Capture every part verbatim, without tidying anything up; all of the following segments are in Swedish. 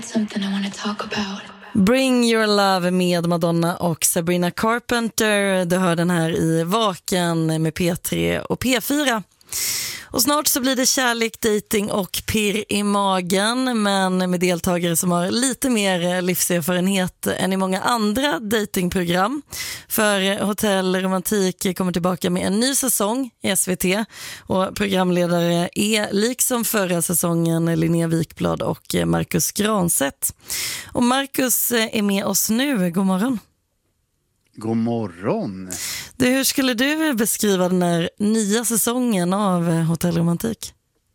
something I want to talk about. Bring Your Love med Madonna och Sabrina Carpenter. Du hör den här i Vaken med P tre och P fyra. Och snart så blir det kärlek, dating och pirr i magen, men med deltagare som har lite mer livserfarenhet än i många andra datingprogram. För Hotell Romantik kommer tillbaka med en ny säsong i S V T och programledare är liksom förra säsongen Linnea Wikblad och Marcus Granstedt. Och Marcus är med oss nu. God morgon. God morgon. Du, hur skulle du beskriva den här nya säsongen av Hotell Romantik?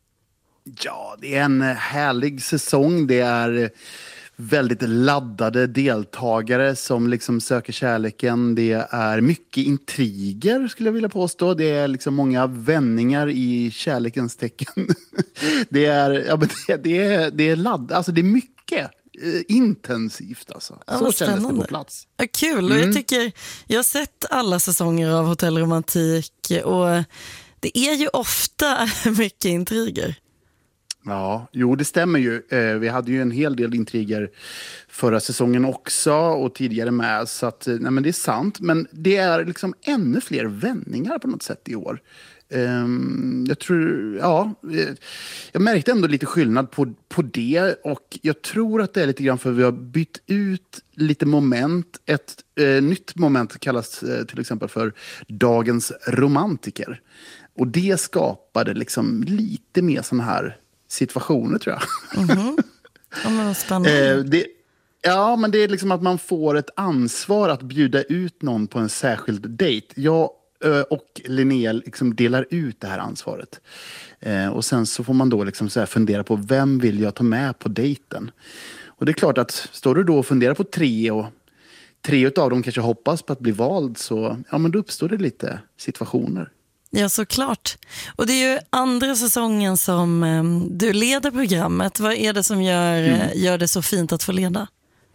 Ja, det är en härlig säsong. Det är väldigt laddade deltagare som liksom söker kärleken. Det är mycket intriger, skulle jag vilja påstå. Det är liksom många vändningar i kärlekens tecken. Det är, ja, men det, det är, det är ladd, alltså det är mycket. Intensivt alltså. Ja, så kändes det på plats. Ja, kul. Mm. Och jag tycker, jag har sett alla säsonger av Hotell Romantik och det är ju ofta mycket intriger. Ja, jo det stämmer ju. Vi hade ju en hel del intriger förra säsongen också och tidigare med, så att nej, men det är sant. Men det är liksom ännu fler vändningar på något sätt i år. Um, jag tror, ja, jag märkte ändå lite skillnad på, på det, och jag tror att det är lite grann för vi har bytt ut lite moment. Ett eh, nytt moment kallas eh, till exempel för dagens romantiker, och det skapade liksom lite mer såna här situationer, tror jag. Mm-hmm. Ja, men vad spännande. eh, det, ja, men det är liksom att man får ett ansvar att bjuda ut någon på en särskild dejt. Jag och Linnea liksom delar ut det här ansvaret. Eh, och sen så får man då liksom så här fundera på vem vill jag ta med på dejten. Och det är klart att står du då och funderar på tre och tre av dem kanske hoppas på att bli vald, så ja, men då uppstår det lite situationer. Ja, såklart. Och det är ju andra säsongen som eh, du leder programmet. Vad är det som gör, mm. gör det så fint att få leda?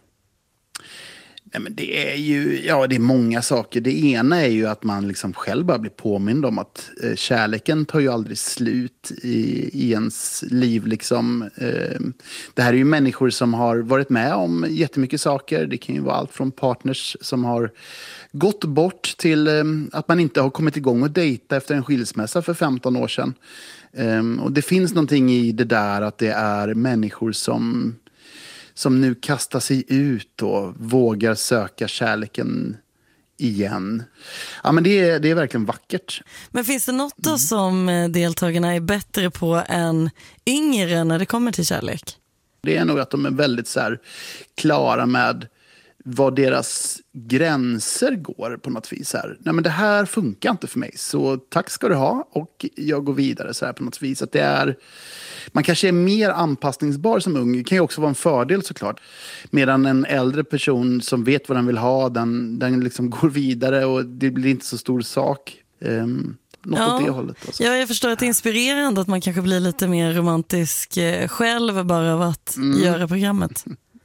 Nej, men det är ju, ja, det är många saker. Det ena är ju att man liksom själv bara blir påmind om att eh, kärleken tar ju aldrig slut i, i ens liv. Liksom. Eh, det här är ju människor som har varit med om jättemycket saker. Det kan ju vara allt från partners som har gått bort till eh, att man inte har kommit igång och dejta efter en skilsmässa för femton år sedan. Eh, och det finns någonting i det där att det är människor som... som nu kastar sig ut och vågar söka kärleken igen. Ja, men det är, det är verkligen vackert. Men finns det något då mm. som deltagarna är bättre på än yngre när det kommer till kärlek? Det är nog att de är väldigt så här klara med vad deras gränser går på något vis. Här. Nej, men det här funkar inte för mig, så tack ska du ha, och jag går vidare så här på något vis. Att det är, man kanske är mer anpassningsbar som ung. Det kan ju också vara en fördel såklart. Medan en äldre person som vet vad den vill ha, den, den liksom går vidare och det blir inte så stor sak. Um, något ja. åt det hållet. Alltså. Ja, jag förstår att det är inspirerande att man kanske blir lite mer romantisk själv bara av att mm. göra programmet.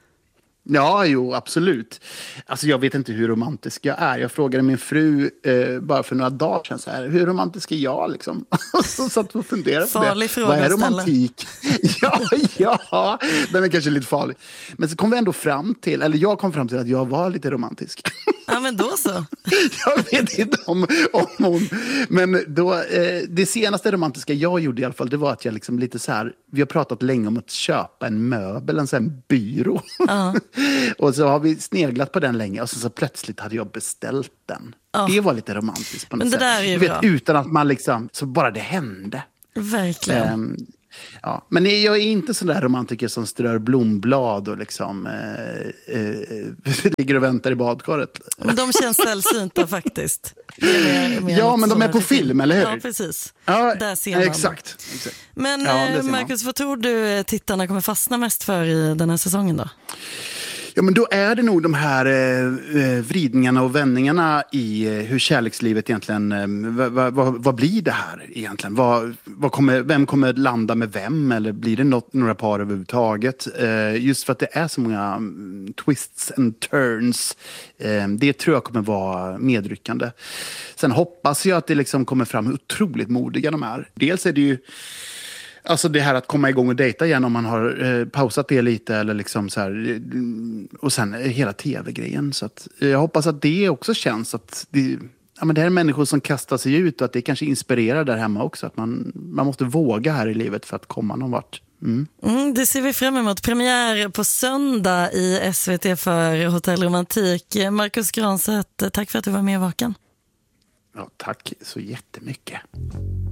Ja, jo, absolut. Alltså jag vet inte hur romantisk jag är. Jag frågade min fru eh, bara för några dagar sedan så här, hur romantisk är jag liksom? Så satt och funderade på farlig det. Fråga vad är romantik? ja, ja, den är kanske lite farlig. Men så kom vi ändå fram till, eller jag kom fram till att jag var lite romantisk. Ja, men då så. jag vet inte om, om hon, men då, eh, det senaste romantiska jag gjorde i alla fall, det var att jag liksom lite så här, vi har pratat länge om att köpa en möbel, en sån här byrå. Uh-huh. Och så har vi sneglat på den länge, och så, så plötsligt hade jag beställt den. Oh. Det var lite romantiskt på något men det sätt. där är ju du vet, bra. utan att man liksom, så bara det hände. Verkligen. Um, ja. Men jag är inte sån där romantiker som strör blomblad och liksom eh, eh, ligger och väntar i badkaret. Men de känns sällsynta faktiskt. Mer, mer ja, men de är på film, eller hur? Ja, precis. Ja, där ser man. Exakt. exakt. Men ja, Marcus, vad tror du tittarna kommer fastna mest för i den här säsongen då? Ja, men då är det nog de här eh, vridningarna och vändningarna i eh, hur kärlekslivet egentligen, eh, vad, vad, vad blir det här egentligen? Vad, vad kommer, vem kommer landa med vem? Eller blir det något, några par överhuvudtaget? Eh, just för att det är så många um, twists and turns. Eh, det tror jag kommer vara medryckande. Sen hoppas jag att det liksom kommer fram hur otroligt modiga de är. Dels är det ju Alltså det här att komma igång och dejta igen om man har eh, pausat det lite eller liksom så här, och sen hela tv-grejen. Så att, jag hoppas att det också känns att det, ja, men det här är människor som kastar sig ut och att det kanske inspirerar där hemma också. Att man, man måste våga här i livet för att komma någon vart. Mm. Mm, det ser vi fram emot. Premiär på söndag i S V T för Hotell Romantik. Marcus Granstedt, tack för att du var med i Vaken. Ja, tack så jättemycket.